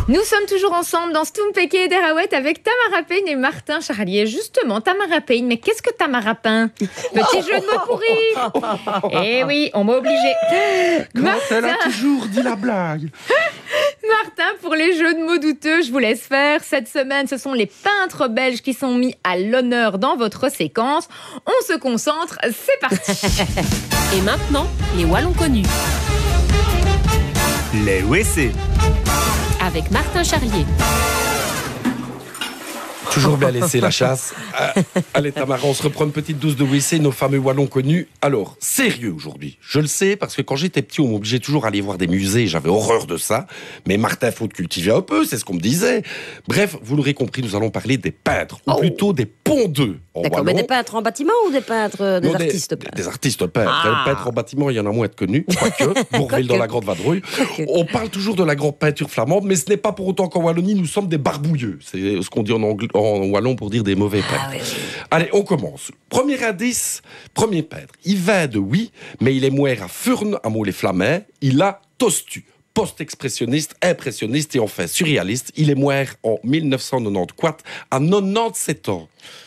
Nous sommes toujours ensemble dans Stumpeke et Derawet avec Tamara Payne et Martin Charlier. Justement, Tamara Payne, mais qu'est-ce que Tamara Payne? Petit jeu de mots pourri. Eh oui, on m'a obligé. Quand elle a toujours dit la blague. Martin, pour les jeux de mots douteux, je vous laisse faire. Cette semaine, ce sont les peintres belges qui sont mis à l'honneur dans votre séquence. On se concentre, c'est parti. Et maintenant, les Wallons connus. Les WC. Avec Martin Charlier. Toujours bien laissé la chasse. Allez Tamara, on se reprend une petite dose de WC, nos fameux Wallons connus. Alors, sérieux aujourd'hui. Je le sais parce que quand j'étais petit, on m'obligeait toujours à aller voir des musées. J'avais horreur de ça. Mais Martin, faut te cultiver un peu, c'est ce qu'on me disait. Bref, vous l'aurez compris, nous allons parler des peintres. Ou plutôt des pondeux. D'accord, mais des peintres en bâtiment ou des peintres, des artistes peintres? Des artistes peintres. Les peintres en bâtiment, il y en a moins de connus. Quoique, Bourville dans la Grande Vadrouille. On parle toujours de la grande peinture flamande, mais ce n'est pas pour autant qu'en Wallonie, nous sommes des barbouilleux. C'est ce qu'on dit en wallon pour dire des mauvais peintres. Oui. Allez, on commence. Premier indice, premier peintre. Il va de oui, mais il est mouert à Furnes, à mot les Flamands. Il a tostu. Post-expressionniste, impressionniste et enfin surréaliste. Il est mouert en 1994 à 97 ans.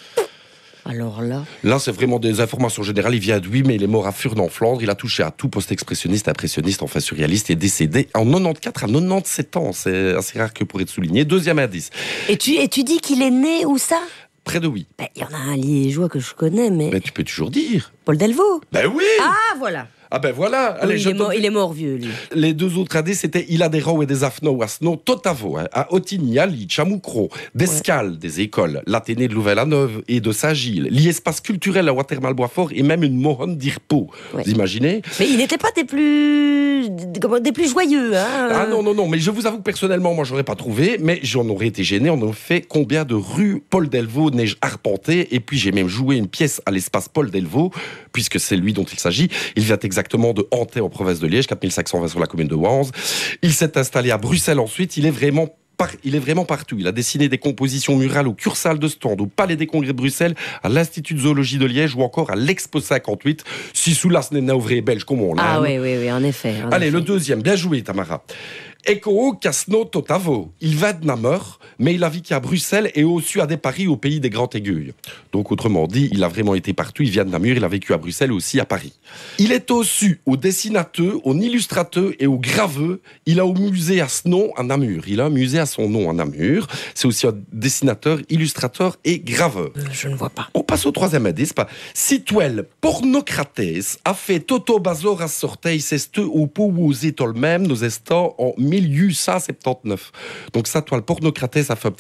Alors là... Là, c'est vraiment des informations générales. Il vient de oui, mais il est mort à Furnes en Flandre. Il a touché à tout, post-expressionniste, impressionniste, enfin surréaliste. Il est décédé en 94 à 97 ans. C'est assez rare que pour être souligné. Deuxième indice. Et tu dis qu'il est né où ça? Près de oui. Il y en a un liégeois que je connais, mais... Mais tu peux toujours dire. Paul Delvaux. Ben oui. Ah, voilà. Ah ben voilà. Allez, Oui, il est mort vieux, lui. Les deux autres indices, c'était il a des rangs et des afnos à Sno, Totavo, à Otigny, à Leach, à Moucro, d'Escales, des écoles, l'Athénée de Louvain-la-Neuve et de Saint-Gilles, l'espace culturel à Watermal-Boisfort et même une Mohon d'Irpo. Ouais. Vous imaginez? Mais il n'était pas des plus joyeux, hein. Ah non, mais je vous avoue que personnellement, moi, j'aurais pas trouvé, mais j'en aurais été gêné. On a fait combien de rues Paul Delvaux n'ai-je arpenté? Et puis, j'ai même joué une pièce à l'espace Paul Delvaux, puisque c'est lui dont il s'agit. Il vient exactement de Hantais en province de Liège, 4520 sur la commune de Wans. Il s'est installé à Bruxelles ensuite. Il est vraiment partout. Il a dessiné des compositions murales au Cursal de Stand, au Palais des Congrès de Bruxelles, à l'Institut de Zoologie de Liège ou encore à l'Expo 58. Si sous la ouvrier belge comme on l'aime. Ah oui, en effet. Allez, le deuxième. Bien joué, Tamara. Eko Casno Totavo. Il va de Namur, mais il a vécu à Bruxelles et au-dessus à des Paris, au pays des Grandes Aiguilles. Donc, autrement dit, il a vraiment été partout. Il vient de Namur, il a vécu à Bruxelles et aussi à Paris. Il est au-dessus au dessinateur, au illustrateur et au graveur. Il a au musée à ce nom à Namur. Il a un musée à son nom à Namur. C'est aussi un dessinateur, illustrateur et graveur. Je ne vois pas. On passe au troisième indice. Situel pornocrates a fait Toto Bazor à sorteil c'est au Pouwouzé Tolmem, nos estants en 1879. Donc ça, toi, le pornocrates a fait